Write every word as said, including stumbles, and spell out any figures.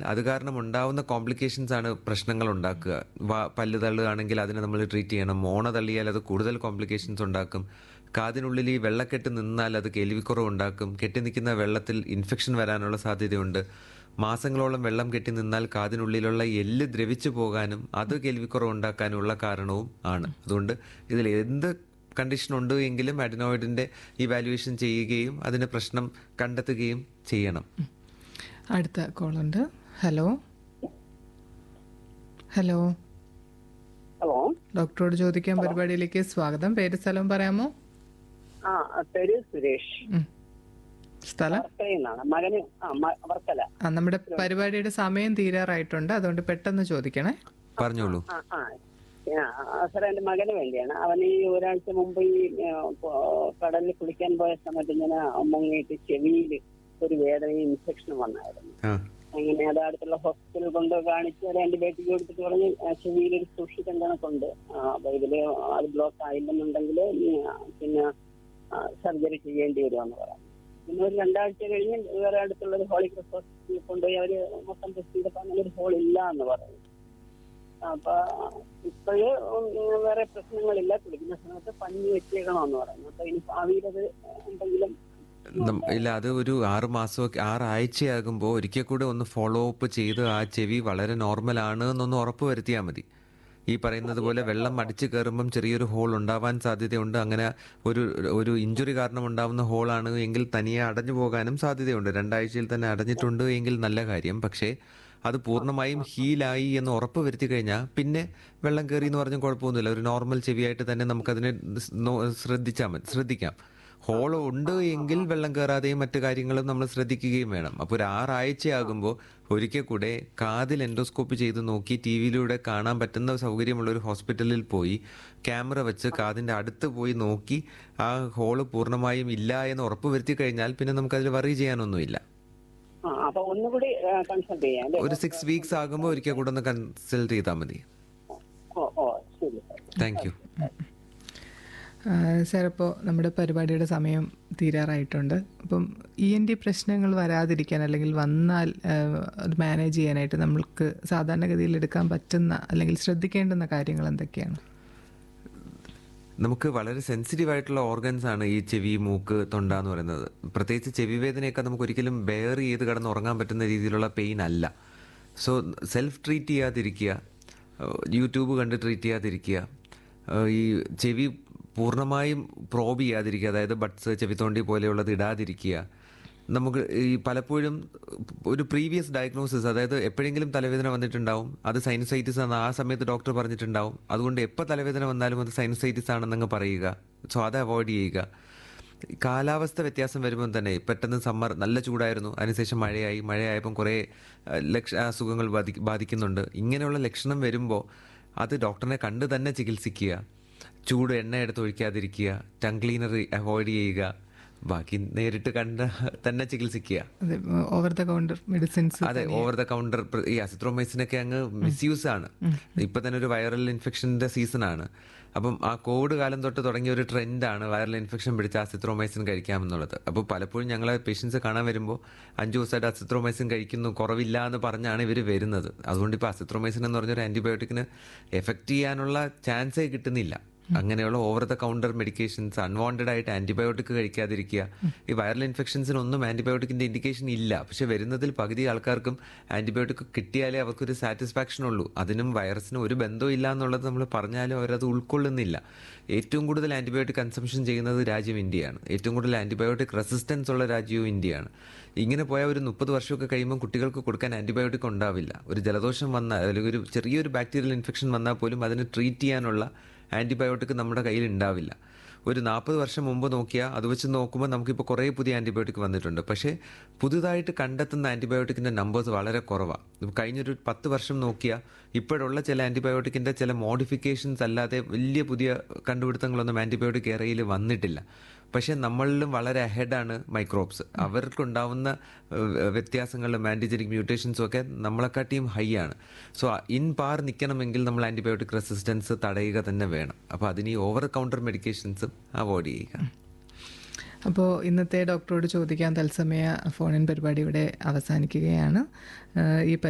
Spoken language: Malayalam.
അത് കാരണം ഉണ്ടാവുന്ന കോംപ്ലിക്കേഷൻസ് ആണ് പ്രശ്നങ്ങൾ ഉണ്ടാക്കുക. വാ- പല്ല് തള്ളുകയാണെങ്കിൽ അതിനെ നമ്മൾ ട്രീറ്റ് ചെയ്യണം. മോണ തള്ളിയാൽ അത് കൂടുതൽ കോംപ്ലിക്കേഷൻസ് ഉണ്ടാക്കും. കാതിനുള്ളിൽ ഈ വെള്ളക്കെട്ട് നിന്നാൽ അത് കേൾവിക്കുറവ് ഉണ്ടാക്കും. കെട്ടി നിൽക്കുന്ന വെള്ളത്തിൽ ഇൻഫെക്ഷൻ വരാനുള്ള സാധ്യതയുണ്ട്. മാസങ്ങളോളം വെള്ളം കെട്ടി നിന്നാൽ കാതിനുള്ളിലുള്ള എല്ല് ദ്രവിച്ചു പോകാനും അത് കേൾവിക്കുറവ് ഉണ്ടാക്കാനുള്ള കാരണവും ആണ്. അതുകൊണ്ട് ഇതിൽ എന്ത് കണ്ടീഷൻ ഉണ്ട് എങ്കിലും അഡിനോയിഡിന്റെ ഇവാലുവേഷൻ ചെയ്യുകയും അതിന് പ്രശ്നം കണ്ടെത്തുകയും ചെയ്യണം. അടുത്ത കോളുണ്ട്. Hello hello hello. ഡോക്ടറോട് ചോദിക്കാൻ പരിപാടിയിലേക്ക് സ്വാഗതം. പേര് സ്ഥലം പറയാമോ? ആ പേര് സുരേഷ്. ഉം. സ്ഥലം? വർക്കലയിൽ നിന്നാണ്. മകന് ആ മ- വർക്കല. ആ നമ്മുടെ പരിപാടിയുടെ സമയം തീരാറായിട്ടുണ്ട്, അതുകൊണ്ട് പെട്ടെന്ന് ചോദിക്കണേ. പറഞ്ഞോളൂ. ആ ആ ആ, സാറേ എന്റെ മകന് വേണ്ടിയാണ്. അവൻ ഈ ഒരാഴ്ച മുമ്പ് ഈ ആ, പോ- കടലിൽ കുളിക്കാൻ പോയ സമയത്ത് ഇങ്ങനെ മുങ്ങിയിട്ട് ചെവിയിൽ ഒരു വേദനയും ഇൻഫെക്ഷനും വന്നായിരുന്നു. ആ അങ്ങനെ അത് അടുത്തുള്ള ഹോസ്പിറ്റലിൽ കൊണ്ട് കാണിച്ച് ഒരു ആന്റിബയോട്ടിക് കൊടുത്തിട്ട് പറഞ്ഞ് ചെവിയിൽ ഒരു സൂക്ഷിക്കേണ്ടതൊക്കെ ഉണ്ട്. അപ്പൊ ഇതില് അത് ബ്ലോക്ക് ആയില്ലെന്നുണ്ടെങ്കിൽ പിന്നെ സർജറി ചെയ്യേണ്ടി വരുമെന്ന് പറഞ്ഞു. പിന്നെ ഒരു രണ്ടാഴ്ച കഴിഞ്ഞ് വേറെ അടുത്തുള്ള ഒരു ഹോളി ക്രോസ് ഹോസ്പിറ്റലിൽ കൊണ്ടുപോയി അവര് മൊത്തം ടെസ്റ്റ് ചെയ്തപ്പോ അങ്ങനെ ഒരു ഹോൾ ഇല്ല എന്ന് പറഞ്ഞു. അപ്പൊ ഇപ്പോഴ് വേറെ പ്രശ്നങ്ങളില്ല, കുളിക്കുന്ന സമയത്ത് പഞ്ഞി വെച്ചേക്കണമെന്ന് പറഞ്ഞു. അപ്പൊ ഇനി ഭാവിയിൽ അത് എന്തെങ്കിലും നം- ഇല്ല, അത് ഒരു ആറ് മാസമൊക്കെ ആറാഴ്ചയാകുമ്പോൾ ഒരിക്കൽ കൂടെ ഒന്ന് ഫോളോ അപ്പ് ചെയ്ത് ആ ചെവി വളരെ നോർമൽ ആണ് എന്നൊന്ന് ഉറപ്പ് വരുത്തിയാൽ മതി. ഈ പറയുന്നത് പോലെ വെള്ളം അടിച്ചു കയറുമ്പം ചെറിയൊരു ഹോൾ ഉണ്ടാവാൻ സാധ്യതയുണ്ട്. അങ്ങനെ ഒരു ഒരു ഇഞ്ചുറി കാരണം ഉണ്ടാവുന്ന ഹോളാണ് എങ്കിൽ തനിയെ അടഞ്ഞു പോകാനും സാധ്യതയുണ്ട്. രണ്ടാഴ്ചയിൽ തന്നെ അടഞ്ഞിട്ടുണ്ട് എങ്കിൽ നല്ല കാര്യം. പക്ഷേ അത് പൂർണ്ണമായും ഹീലായി എന്ന് ഉറപ്പ് വരുത്തി കഴിഞ്ഞാൽ പിന്നെ വെള്ളം കയറി എന്ന് പറഞ്ഞാൽ കുഴപ്പമൊന്നുമില്ല. ഒരു നോർമൽ ചെവിയായിട്ട് തന്നെ നമുക്കതിനെ ശ്രദ്ധിച്ചാൽ മതി ശ്രദ്ധിക്കാം. ഹോൾ ഉണ്ട് എങ്കിൽ വെള്ളം കയറാതെയും മറ്റു കാര്യങ്ങളും നമ്മൾ ശ്രദ്ധിക്കുകയും വേണം. അപ്പോൾ ഒരു ആറാഴ്ചയാകുമ്പോൾ ഒരിക്കൽ കൂടെ കാതിൽ എൻഡോസ്കോപ്പി ചെയ്ത് നോക്കി ടി വിയിലൂടെ കാണാൻ പറ്റുന്ന സൗകര്യമുള്ള ഒരു ഹോസ്പിറ്റലിൽ പോയി ക്യാമറ വെച്ച് കാതിൻ്റെ അടുത്ത് പോയി നോക്കി ആ ഹോള് പൂർണ്ണമായും ഇല്ല എന്ന് ഉറപ്പ് വരുത്തി കഴിഞ്ഞാൽ പിന്നെ നമുക്കതിൽ വറി ചെയ്യാനൊന്നുമില്ല. ആ അപ്പൊ ഒന്നുകൂടി കൺസൾട്ട് ചെയ്യാം അല്ലേ? ഒരു സിക്സ് വീക്സ് ആകുമ്പോൾ ഒരിക്കൽ കൂടെ ഒന്ന് കൺസൾട്ട് ചെയ്താൽ മതി. ഓ ഓ ശരി സാർ. Thank you. സാർ, ഇപ്പോൾ നമ്മുടെ പരിപാടിയുടെ സമയം തീരാറായിട്ടുണ്ട്. അപ്പം ഇ എൻ ഡി പ്രശ്നങ്ങൾ വരാതിരിക്കാൻ അല്ലെങ്കിൽ വന്നാൽ ആ, അത് മാനേജ് ചെയ്യാനായിട്ട് നമ്മൾക്ക് സാധാരണഗതിയിൽ എടുക്കാൻ പറ്റുന്ന അല്ലെങ്കിൽ ശ്രദ്ധിക്കേണ്ടുന്ന കാര്യങ്ങൾ എന്തൊക്കെയാണ്? നമുക്ക് വളരെ സെൻസിറ്റീവ് ആയിട്ടുള്ള ഓർഗൻസ് ആണ് ഈ ചെവി, മൂക്ക്, തൊണ്ട എന്ന് പറയുന്നത്. പ്രത്യേകിച്ച് ചെവി വേദനയൊക്കെ നമുക്ക് ഒരിക്കലും ബെയർ ചെയ്ത് കിടന്ന് ഉറങ്ങാൻ പറ്റുന്ന രീതിയിലുള്ള പെയിൻ അല്ല. സോ സെൽഫ് ട്രീറ്റ് ചെയ്യാതിരിക്കുക, യൂട്യൂബ് കണ്ട് ട്രീറ്റ് ചെയ്യാതിരിക്കുക, ഈ ചെവി പൂർണ്ണമായും പ്രോബ് ചെയ്യാതിരിക്കുക, അതായത് ബഡ്സ്, ചെവിത്തോണ്ടി പോലെയുള്ളത് ഇടാതിരിക്കുക. നമുക്ക് ഈ പലപ്പോഴും ഒരു പ്രീവിയസ് ഡയഗ്നോസിസ്, അതായത് എപ്പോഴെങ്കിലും തലവേദന വന്നിട്ടുണ്ടാവും, അത് സൈനസൈറ്റിസ് ആണ്, ആ സമയത്ത് ഡോക്ടർ പറഞ്ഞിട്ടുണ്ടാവും. അതുകൊണ്ട് എപ്പോൾ തലവേദന വന്നാലും അത് സൈനസൈറ്റിസ് ആണെന്നങ്ങ് പറയുക. സോ അത് അവോയ്ഡ് ചെയ്യുക. കാലാവസ്ഥ വ്യത്യാസം വരുമ്പോൾ തന്നെ പെട്ടെന്ന് സമ്മർ നല്ല ചൂടായിരുന്നു, അതിനുശേഷം മഴയായി, മഴയായപ്പം കുറേ ലക്ഷ അസുഖങ്ങൾ ബാധി ബാധിക്കുന്നുണ്ട്. ഇങ്ങനെയുള്ള ലക്ഷണം വരുമ്പോൾ അത് ഡോക്ടറിനെ കണ്ട് തന്നെ ചികിത്സിക്കുക. ചൂട് എണ്ണ എടുത്ത് ഒഴിക്കാതിരിക്കുക, ടങ് ക്ലീനർ അവോയ്ഡ് ചെയ്യുക, ബാക്കി നേരിട്ട് കണ്ട് തന്നെ ചികിത്സിക്കുക. അതെ, ഓവർ ദ കൗണ്ടർ മെഡിസിൻസ്. അതെ, ഓവർ ദ കൗണ്ടർ ഈ അസിത്രോമൈസിനൊക്കെ അങ്ങ് മിസ്യൂസ് ആണ്. ഇപ്പൊ തന്നെ ഒരു വൈറൽ ഇൻഫെക്ഷന്റെ സീസൺ ആണ്. അപ്പം ആ കോവിഡ് കാലം തൊട്ട് തുടങ്ങിയ ഒരു ട്രെൻഡാണ് വൈറൽ ഇൻഫെക്ഷൻ പിടിച്ച അസിത്രോമൈസിൻ കഴിക്കാമെന്നുള്ളത്. അപ്പോൾ പലപ്പോഴും ഞങ്ങളെ പേഷ്യൻസ് കാണാൻ വരുമ്പോൾ അഞ്ചു ദിവസമായിട്ട് അസിത്രോമൈസിൻ കഴിക്കുന്നു, കുറവില്ല എന്ന് പറഞ്ഞാണ് ഇവർ വരുന്നത്. അതുകൊണ്ട് ഇപ്പോൾ അസിത്രോമൈസിൻ എന്ന് പറഞ്ഞൊരു ആന്റിബയോട്ടിക്കിന് എഫക്റ്റ് ചെയ്യാനുള്ള ചാൻസേ കിട്ടുന്നില്ല. അങ്ങനെയുള്ള over the counter medications, unwanted ആയിട്ട് ആന്റിബയോട്ടിക് കഴിക്കാതിരിക്കുക. ഈ വൈറൽ ഇൻഫെക്ഷൻസിനൊന്നും ആന്റിബയോട്ടിക്കിന്റെ ഇൻഡിക്കേഷൻ ഇല്ല. പക്ഷെ വരുന്നതിൽ പകുതി ആൾക്കാർക്കും ആന്റിബയോട്ടിക് കിട്ടിയാലേ അവർക്കൊരു സാറ്റിസ്ഫാക്ഷൻ ഉള്ളൂ. അതിനും വൈറസിനും ഒരു ബന്ധവും ഇല്ല എന്നുള്ളത് നമ്മൾ പറഞ്ഞാലും അവരത് ഉൾക്കൊള്ളുന്നില്ല. ഏറ്റവും കൂടുതൽ ആന്റിബയോട്ടിക് കൺസംഷൻ ചെയ്യുന്നത് രാജ്യം ഇന്ത്യയാണ്. ഏറ്റവും കൂടുതൽ ആന്റിബയോട്ടിക് റെസിസ്റ്റൻസ് ഉള്ള രാജ്യവും ഇന്ത്യയാണ്. ഇങ്ങനെ പോയാൽ ഒരു മുപ്പത് വർഷമൊക്കെ കഴിയുമ്പോൾ കുട്ടികൾക്ക് കൊടുക്കാൻ ആന്റിബയോട്ടിക് ഉണ്ടാവില്ല. ഒരു ജലദോഷം വന്നാൽ അല്ലെങ്കിൽ ഒരു ചെറിയൊരു ബാക്ടീരിയൽ ഇൻഫെക്ഷൻ വന്നാൽ പോലും അതിനെ ട്രീറ്റ് ചെയ്യാനുള്ള ആന്റിബയോട്ടിക് നമ്മുടെ കയ്യിൽ ഉണ്ടാവില്ല. ഒരു നാൽപ്പത് വർഷം മുമ്പ് നോക്കിയാൽ അത് വെച്ച് നോക്കുമ്പോൾ നമുക്കിപ്പോൾ കുറേ പുതിയ ആന്റിബയോട്ടിക് വന്നിട്ടുണ്ട്. പക്ഷേ പുതുതായിട്ട് കണ്ടെത്തുന്ന ആന്റിബയോട്ടിക്കിൻ്റെ നമ്പേഴ്സ് വളരെ കുറവാണ്. കഴിഞ്ഞൊരു പത്ത് വർഷം നോക്കിയാൽ ഇപ്പോഴുള്ള ചില ആന്റിബയോട്ടിക്കിൻ്റെ ചില മോഡിഫിക്കേഷൻസ് അല്ലാതെ വലിയ പുതിയ കണ്ടുപിടുത്തങ്ങളൊന്നും ആന്റിബയോട്ടിക് ഏറയിൽ വന്നിട്ടില്ല. പക്ഷേ നമ്മളിലും വളരെ അഹെഡാണ് മൈക്രോബ്സ്. അവർക്കുണ്ടാവുന്ന വ്യത്യാസങ്ങളും ആന്റിജനിക് മ്യൂട്ടേഷൻസും ഒക്കെ നമ്മളെക്കാട്ടിയും ഹൈ ആണ്. സോ ഇൻ പാർ നിൽക്കണമെങ്കിൽ നമ്മൾ ആന്റിബയോട്ടിക് റെസിസ്റ്റൻസ് തടയുക തന്നെ വേണം. അപ്പോൾ അതിന് ഈ ഓവർ കൗണ്ടർ മെഡിക്കേഷൻസും അവോയ്ഡ് ചെയ്യുക. അപ്പോൾ ഇന്നത്തെ ഡോക്ടറോട് ചോദിക്കാൻ തത്സമയ ഫോണിൻ പരിപാടി ഇവിടെ അവസാനിക്കുകയാണ്. ഈ